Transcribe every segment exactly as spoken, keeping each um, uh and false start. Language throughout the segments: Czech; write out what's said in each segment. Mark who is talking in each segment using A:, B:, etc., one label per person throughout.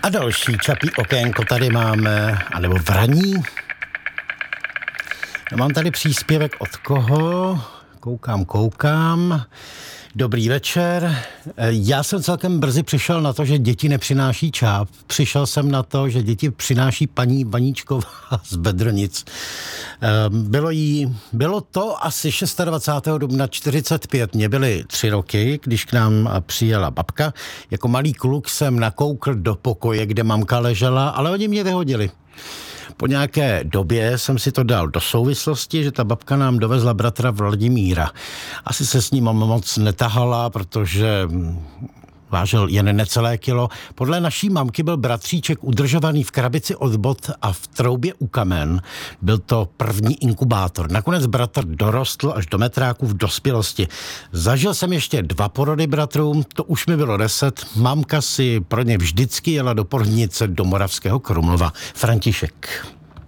A: A další Čapí okénko tady máme, anebo vraní. Mám tady příspěvek od koho? Koukám, koukám. Dobrý večer. Já jsem celkem brzy přišel na to, že děti nepřináší čáp. Přišel jsem na to, že děti přináší paní Vaníčková z Bedronic. Bylo jí, bylo to asi dvacátého šestého dubna čtyřicet pět. Mě byly tři roky, když k nám přijela babka. Jako malý kluk jsem nakoukl do pokoje, kde mamka ležela, ale oni mě vyhodili. Po nějaké době jsem si to dal do souvislosti, že ta babka nám dovezla bratra Vladimíra. Asi se s ním moc netahala, protože vážil jen necelé kilo. Podle naší mamky byl bratříček udržovaný v krabici od bot a v troubě u kamen. Byl to první inkubátor. Nakonec bratr dorostl až do metráku v dospělosti. Zažil jsem ještě dva porody bratrů, to už mi bylo deset. Mamka si pro ně vždycky jela do porodnice do Moravského Krumlova. František.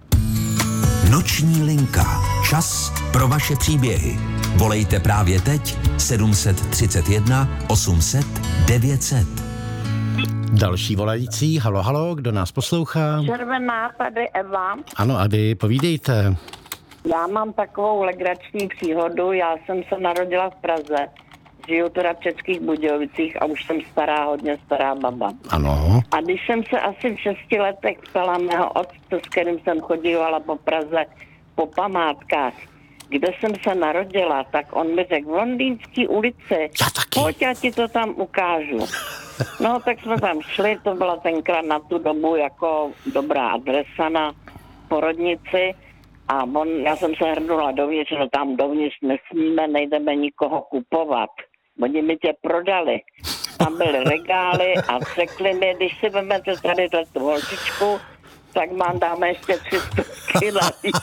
B: Noční linka. Čas pro vaše příběhy. Volejte právě teď sedm tři jedna osm set devět set.
A: Další volající. Halo, halo, kdo nás poslouchá?
C: Červená, tady Eva.
A: Ano, a vy povídejte.
C: Já mám takovou legrační příhodu. Já jsem se narodila v Praze. Žiju teda v Českých Budějovicích a už jsem stará, hodně stará baba.
A: Ano.
C: A když jsem se asi v šesti letech ptala mého otce, s kterým jsem chodívala po Praze po památkách, kde jsem se narodila, tak on mi řekl, v Londýnské ulici, pojď, já ti to tam ukážu. No, tak jsme tam šli, to byla tenkrát na tu dobu jako dobrá adresa na porodnici a on, já jsem se hrnula dovnitř, no tam dovnitř nesmíme, nejdeme nikoho kupovat. Oni mi tě prodali. Tam byly regály a řekli mi, když si vezmete tady tu holčičku, tak mám dáme ještě tři stovky navíc.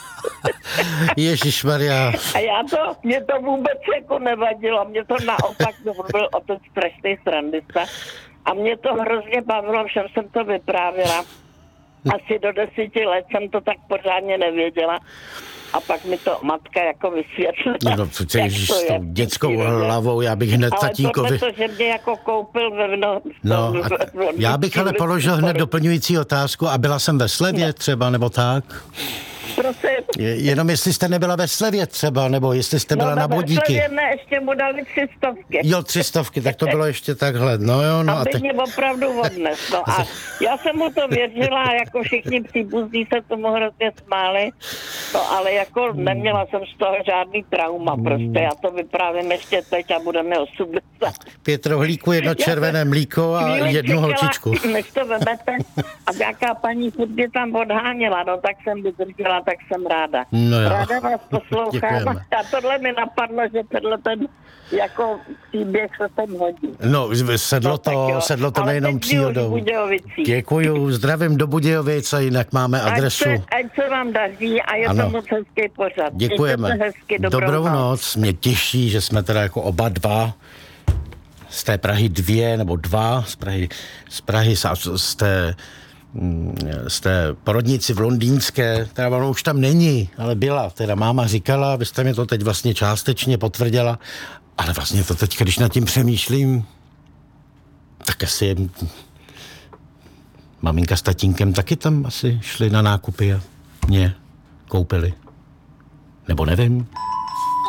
A: Ježišmarja.
C: A já to, mě to vůbec jako nevadilo, mě to naopak, to byl otec strašný srandista a mě to hrozně bavilo, všem jsem to vyprávěla. Asi do deseti let jsem to tak pořádně nevěděla. A pak mi to matka jako vysvětlila.
A: No, co ježiš, s tou dětskou hlavou, já bych hned
C: ale
A: tatínkovi...
C: Ale tohle to, že mě jako koupil ve vno...
A: No, a já bych ale položil hned doplňující otázku a byla jsem ve Slevě no. třeba, nebo tak?
C: Prosím.
A: Je, jenom jestli jste nebyla ve Slevě třeba, nebo jestli jste byla
C: no,
A: na Bodíky.
C: No, ne, ještě mu dali tři stovky.
A: Jo, tři stovky, tak to bylo ještě takhle, no jo, no.
C: Aby
A: a te...
C: mě opravdu odnes, no a já jsem mu to věřila, jako všichni příbuzní se tomu hrozně smáli, no ale jako neměla jsem z toho žádný trauma, prostě já to vyprávím ještě teď a bude mi osmdesát.
A: Pět rohlíků, jedno červené mlíko a jednu holčičku.
C: Než to vemete a nějaká paní furt mě tam odháněla, no tak jsem vydržela, tak jsem ráda.
A: No
C: ráda vás poslouchám. A tohle mi napadlo, že tenhle ten jako příběh se sem hodí.
A: No, sedlo to, sedlo to nejenom příhodou. Děkuju, zdravím do Budějovic a jinak máme adresu.
C: Ať se, ať se vám daří a je ano. to moc hezký pořad.
A: Děkujeme.
C: Hezky, dobrou,
A: dobrou noc. noc. Mě těší, že jsme teda jako oba dva z té Prahy dvě nebo dva, z Prahy, z Prahy, z té z té porodnici v Londýnské, teda ono už tam není, ale byla, teda máma říkala, vy jste mi to teď vlastně částečně potvrdila, ale vlastně to teď, když nad tím přemýšlím, tak asi maminka s tatínkem taky tam asi šli na nákupy a mě koupili. Nebo nevím.